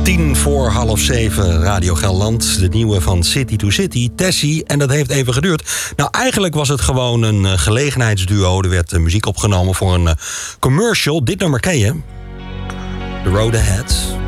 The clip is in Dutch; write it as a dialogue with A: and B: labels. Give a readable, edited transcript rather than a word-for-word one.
A: 7:10, Radio Gelderland. De nieuwe van City to City, Tessie. En dat heeft even geduurd. Nou, eigenlijk was het gewoon een gelegenheidsduo. Er werd muziek opgenomen voor een commercial. Dit nummer ken je. The Road Ahead.